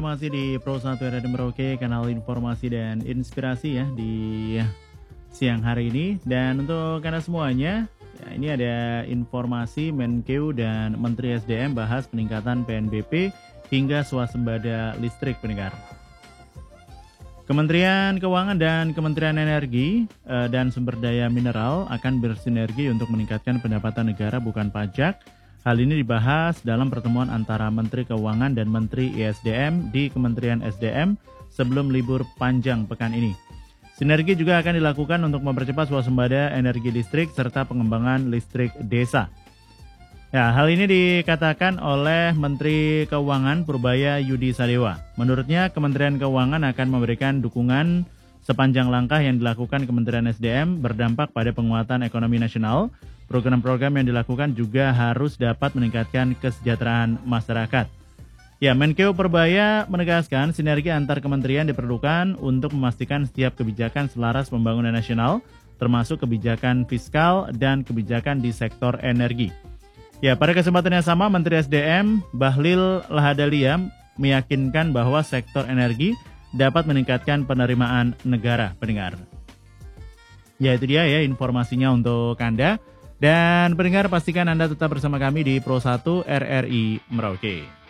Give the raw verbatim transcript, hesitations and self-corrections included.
masih di Pro satu R R I Merauke, kanal informasi dan inspirasi ya di siang hari ini. Dan untuk Anda semuanya, ya, ini ada informasi Menkeu dan Menteri S D M bahas peningkatan P N B P hingga swasembada listrik pendengar. Kementerian Keuangan dan Kementerian Energi eh, dan Sumber Daya Mineral akan bersinergi untuk meningkatkan pendapatan negara bukan pajak. Hal ini dibahas dalam pertemuan antara Menteri Keuangan dan Menteri I S D M di Kementerian S D M sebelum libur panjang pekan ini. Sinergi juga akan dilakukan untuk mempercepat swasembada energi listrik serta pengembangan listrik desa. Ya, hal ini dikatakan oleh Menteri Keuangan Purbaya Yudi Sadewa. Menurutnya, Kementerian Keuangan akan memberikan dukungan sepanjang langkah yang dilakukan Kementerian S D M berdampak pada penguatan ekonomi nasional. Program-program yang dilakukan juga harus dapat meningkatkan kesejahteraan masyarakat. Ya, Menkeu Purbaya menegaskan sinergi antar kementerian diperlukan untuk memastikan setiap kebijakan selaras pembangunan nasional, termasuk kebijakan fiskal dan kebijakan di sektor energi. Ya, pada kesempatan yang sama, Menteri S D M Bahlil Lahadalia meyakinkan bahwa sektor energi dapat meningkatkan penerimaan negara, pendengar. Ya, itu dia ya informasinya untuk Anda. Dan pendengar, pastikan Anda tetap bersama kami di Pro satu R R I Merauke.